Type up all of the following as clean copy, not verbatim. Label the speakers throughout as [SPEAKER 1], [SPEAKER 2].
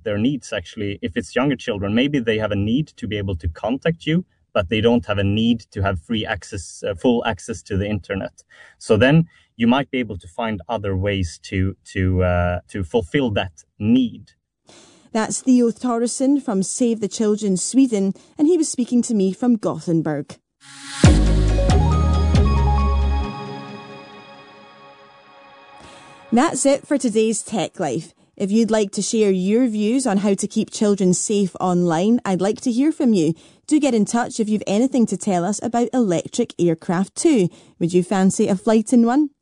[SPEAKER 1] their needs, actually. If it's younger children, maybe they have a need to be able to contact you, but they don't have a need to have free access, full access to the internet. So then you might be able to find other ways to fulfill that need.
[SPEAKER 2] That's Theo Thoresson from Save the Children Sweden, and he was speaking to me from Gothenburg. That's it for today's Tech Life. If you'd like to share your views on how to keep children safe online, I'd like to hear from you. Do get in touch if you've anything to tell us about electric aircraft too. Would you fancy a flight in one?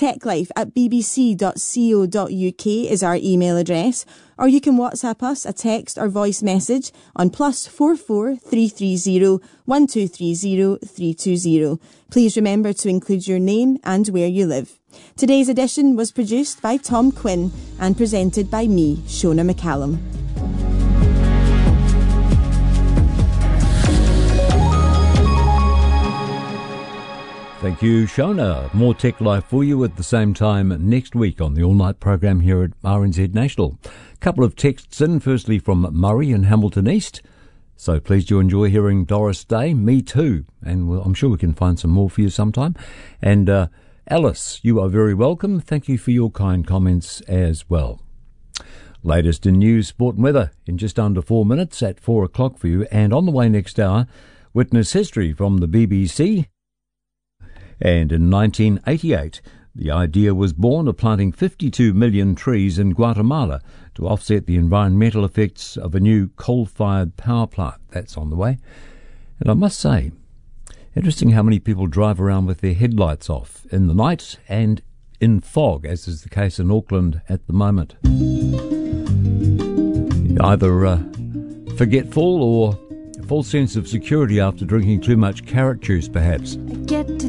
[SPEAKER 2] techlife@bbc.co.uk is our email address, or you can WhatsApp us a text or voice message on +44 330 1230 320. Please remember to include your name and where you live. Today's edition was produced by Tom Quinn and presented by me, Shona McCallum.
[SPEAKER 3] Thank you, Shona. More Tech Life for you at the same time next week on the all-night program here at RNZ National. Couple of texts in, firstly from Murray in Hamilton East. So pleased you enjoy hearing Doris Day. Me too. And I'm sure we can find some more for you sometime. And Alice, you are very welcome. Thank you for your kind comments as well. Latest in news, sport and weather in just under 4 minutes at 4 o'clock for you. And on the way next hour, witness history from the BBC. And in 1988, the idea was born of planting 52 million trees in Guatemala to offset the environmental effects of a new coal-fired power plant. That's on the way. And I must say, interesting how many people drive around with their headlights off in the night and in fog, as is the case in Auckland at the moment. Either forgetful or a false sense of security after drinking too much carrot juice, perhaps.